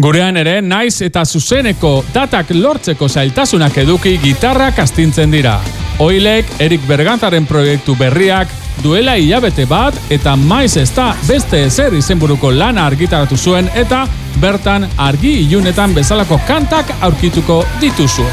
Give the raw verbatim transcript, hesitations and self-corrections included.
Gurean ere, naiz eta zuzeneko datak lortzeko zailtasunak eduki gitarrak astintzen dira. Oilek, Erik Berganzaren proiektu berriak, duela hilabete bat eta maiz ez da beste ezer izenburuko lana argitaratu zuen eta bertan argi ilunetan bezalako kantak aurkituko dituzue.